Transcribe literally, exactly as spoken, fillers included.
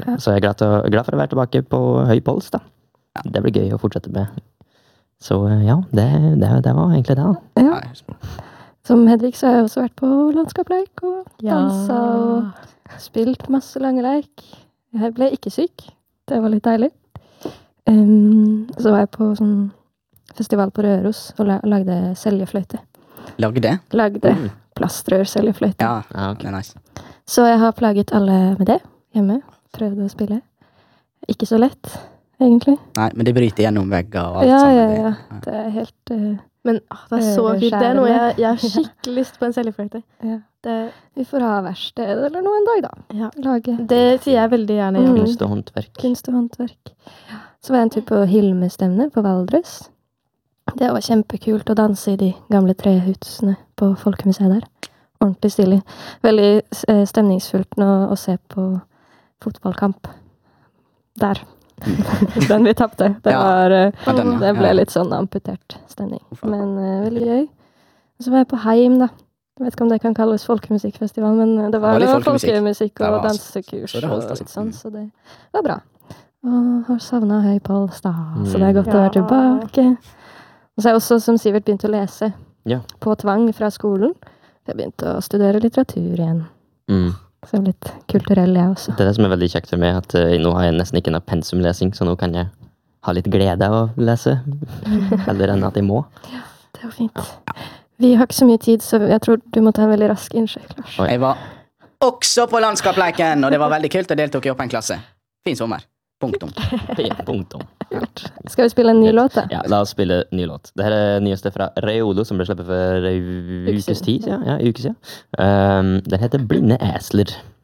Så jeg er glad, til, å- glad for å være tilbake på høy pols, da. Ja. Det blir gøy å fortsette med. Så ja, det, det, det var egentlig det, da. Ja. Som Hedvig så har jeg også vært på landskapleik og Ja. dansa og spilt masse lange leik. Jeg ble ikke syk. Det var litt deilig. Um, så var jeg på sånn festival på Røros og la- lagde seljefløyte. Lagde? Lagde Mm. plastrør-seljefløyte. Ja, Ja, ok. det er nice. Så jeg har plaget alle med det hjemme. Prøvde å spille. Ikke så lett, egentlig. Nei, men det bryter gjennom vegger og alt Ja, sammen. ja, det- ja. Det er helt uh, Men åh, det er så Øreskjærende. kult. Det er noe jeg, jeg har skikkelig lyst på en seljefløyte. ja. Det, Vi får ha verksted eller noe en dag, da. ja. Lage det sier jeg veldig gjerne. Mm. Ja. Kunst og håndverk. kunst og håndverk. Så var jeg en tur på Hilmestevne på Valdres. Det var kjempekult å danse i de gamle trehusene på Folkemuseet der. Ordentlig stilig. Veldig eh, stemningsfullt nå å se på fotballkamp der. Den vi tappte. Det, Ja. var, eh, Ja, den, ja. det ble Ja. litt sånn amputert stemning. Uff, ja. Men eh, veldig gøy. Og så var jeg på Heim, da. Jeg vet ikke om det kan kalles folkemusikkfestival, men eh, det var, Det var litt noe folkemusikk. folkemusikk Det og var- dansekurs så det holdt, og altså. litt sånn, Mm. så det var bra. Og har savnet høy pols da, så det er godt å Ja. være tilbake. Og så har jeg også, som Sivert, begynt å lese Ja. på tvang fra skolen. Jeg begynte å studere litteratur igjen. Mm. Så jeg er litt kulturell, jeg også. Det er det som er veldig kjekt for meg, at eh, nå har jeg nesten ikke noe pensumlesing, så nå kan jeg ha litt glede av å lese, heller enn at jeg må. Det var fint. Vi har ikke så mye tid, så jeg tror du må ta en veldig rask innsjekk, Lars. Oi. Jeg var også på landskapleiken, og det var veldig kult. Jeg deltok i åpen klasse. Fin sommer. Punktum. Ja, punktum. Skal vi spille en ny låt, da? Ja, la oss spille ny låt. Dette er nyeste fra Reolo, som ble sluppet for en Uke ukes siden. tid. Ja, ja, uke siden. Um, den heter Blinde Æsler.